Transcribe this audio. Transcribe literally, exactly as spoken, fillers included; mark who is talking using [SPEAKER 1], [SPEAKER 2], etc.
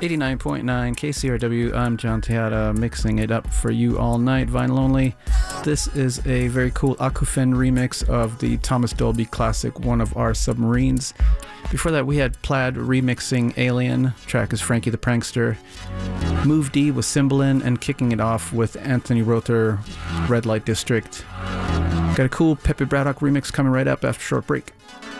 [SPEAKER 1] eighty-nine point nine K C R W, I'm John Tejada, mixing it up for you all night, Vinyl Only. This is a very cool Akufen remix of the Thomas Dolby classic, One of Our Submarines. Before that, we had Plaid remixing Alien. Track is Frankie the Prankster. Move D with Cymbalin, and kicking it off with Anthony Rother, Red Light District. Got a cool Pepe Braddock remix coming right up after a short break.